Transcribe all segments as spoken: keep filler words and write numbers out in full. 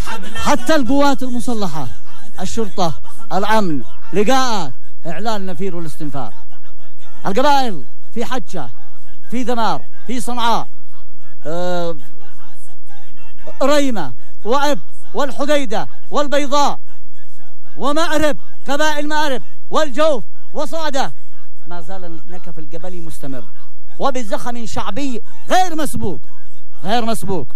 حتى القوات المسلحة، الشرطة، الأمن، لقاءات، إعلان النفير والاستنفار. القبائل في حجة، في ذمار، في صنعاء، آه ريمة وعب والحديدة والبيضاء ومأرب، قبائل مأرب والجوف وصعدة، ما زال النكف القبلي مستمر وبزخم شعبي غير مسبوق غير مسبوق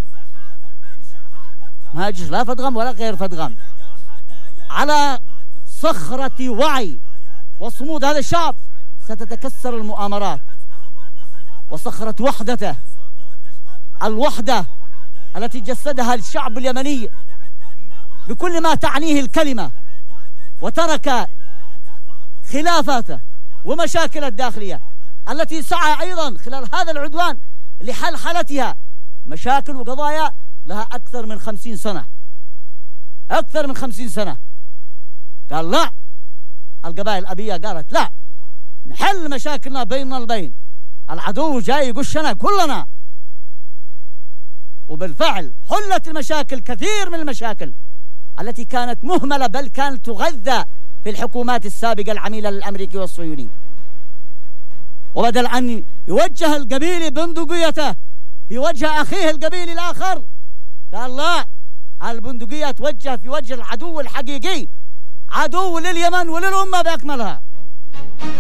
ما يجيش لا فدغم ولا غير فدغم. على صخرة وعي وصمود هذا الشعب ستتكسر المؤامرات، وصخرة وحدته، الوحدة التي جسدها الشعب اليمني بكل ما تعنيه الكلمة، وترك خلافاته ومشاكل الداخلية التي سعى أيضا خلال هذا العدوان لحلحلتها، مشاكل وقضايا لها أكثر من خمسين سنة أكثر من خمسين سنة. قال لا، القبائل الأبية قالت لا، نحل مشاكلنا بيننا البين، العدو جاي يقشنا كلنا. وبالفعل حلت المشاكل، كثير من المشاكل التي كانت مهملة بل كانت تغذى في الحكومات السابقة العميلة للأمريكي والصهيوني. وبدل أن يوجه القبيلي بندقيته في وجه أخيه القبيلي الآخر، قال لا، البندقية توجه في وجه العدو الحقيقي، عدو لليمن وللأمة بأكملها.